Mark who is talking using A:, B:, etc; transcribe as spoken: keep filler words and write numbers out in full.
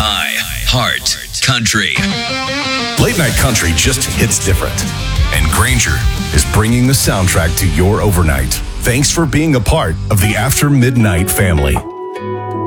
A: High Heart Country.
B: Late night country just hits different. And Granger is bringing the soundtrack to your overnight. Thanks for being a part of the After Midnight family.